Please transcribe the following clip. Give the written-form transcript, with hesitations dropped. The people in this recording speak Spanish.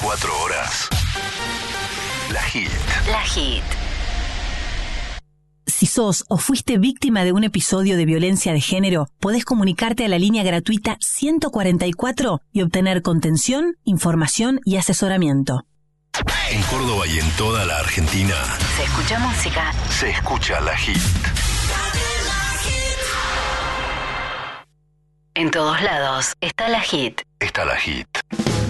24 horas. La Hit. La Hit. Si sos o fuiste víctima de un episodio de violencia de género, podés comunicarte a la línea gratuita 144 y obtener contención, información y asesoramiento. En Córdoba y en toda la Argentina Se escucha música. se escucha La Hit. En todos lados está La Hit. Está La Hit.